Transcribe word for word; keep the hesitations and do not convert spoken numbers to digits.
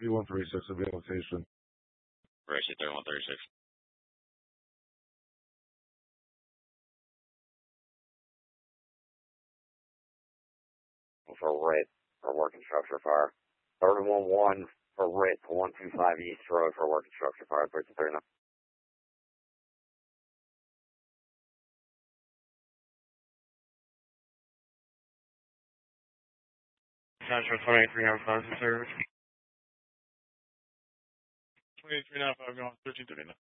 thirty-one thirty-six will be on station. Ratio thirty-one thirty-six. For R I T, for working structure fire. thirty-one one for R I T, one two five East Road for working structure fire, thirteen thirty-nine. Central twenty-three ninety-five service. twenty-three ninety-five going thirteen thirty-nine.